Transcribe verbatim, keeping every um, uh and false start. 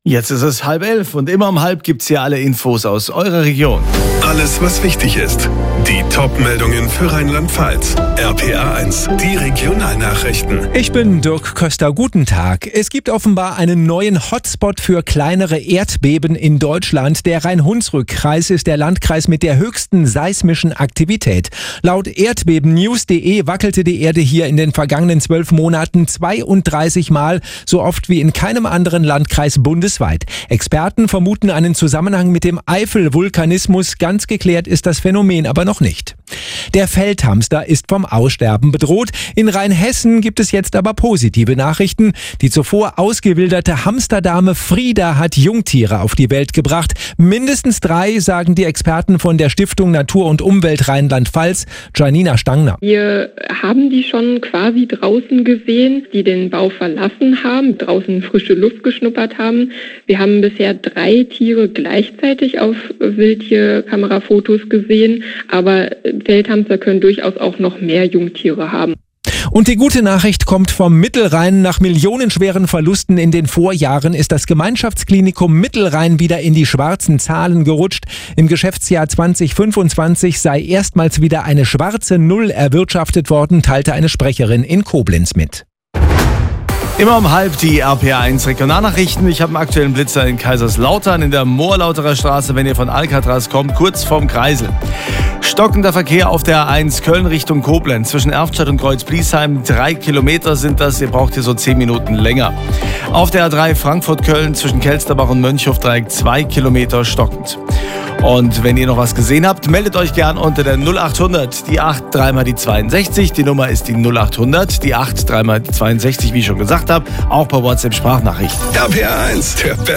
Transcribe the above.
Jetzt ist es halb elf und immer um halb gibt's hier alle Infos aus eurer Region. Alles, was wichtig ist. Die Top-Meldungen für Rheinland-Pfalz. R P A eins, die Regionalnachrichten. Ich bin Dirk Köster, guten Tag. Es gibt offenbar einen neuen Hotspot für kleinere Erdbeben in Deutschland. Der Rhein-Hunsrück-Kreis ist der Landkreis mit der höchsten seismischen Aktivität. Laut erdbebennews punkt de wackelte die Erde hier in den vergangenen zwölf Monaten zweiunddreißig Mal, so oft wie in keinem anderen Landkreis bundesweit. Experten vermuten einen Zusammenhang mit dem Eifel-Vulkanismus. Ganz geklärt ist das Phänomen aber noch nicht. Der Feldhamster ist vom Aussterben bedroht. In Rheinhessen gibt es jetzt aber positive Nachrichten. Die zuvor ausgewilderte Hamsterdame Frieda hat Jungtiere auf die Welt gebracht. Mindestens drei, sagen die Experten von der Stiftung Natur und Umwelt Rheinland-Pfalz. Janina Stangner. Wir haben die schon quasi draußen gesehen, die den Bau verlassen haben, draußen frische Luft geschnuppert haben. Wir haben bisher drei Tiere gleichzeitig auf Wildtierkamerafotos gesehen, aber Feldhamster können durchaus auch noch mehr Jungtiere haben. Und die gute Nachricht kommt vom Mittelrhein. Nach millionenschweren Verlusten in den Vorjahren ist das Gemeinschaftsklinikum Mittelrhein wieder in die schwarzen Zahlen gerutscht. Im Geschäftsjahr zwanzig fünfundzwanzig sei erstmals wieder eine schwarze Null erwirtschaftet worden, teilte eine Sprecherin in Koblenz mit. Immer um halb die R P A eins Regionalnachrichten. Ich habe einen aktuellen Blitzer in Kaiserslautern in der Moorlauterer Straße, wenn ihr von Alcatraz kommt, kurz vorm Kreisel. Stockender Verkehr auf der A eins Köln Richtung Koblenz. Zwischen Erftstadt und Kreuz-Bliesheim. Drei Kilometer sind das. Ihr braucht hier so zehn Minuten länger. Auf der A drei Frankfurt-Köln zwischen Kelsterbach und Mönchhofdreieck. Zwei Kilometer stockend. Und wenn ihr noch was gesehen habt, meldet euch gern unter der null achthundert, die acht, dreimal die zweiundsechzig. Die Nummer ist die null achthundert, die acht, dreimal die zweiundsechzig, wie ich schon gesagt habe. Auch per WhatsApp-Sprachnachricht. R P A eins, der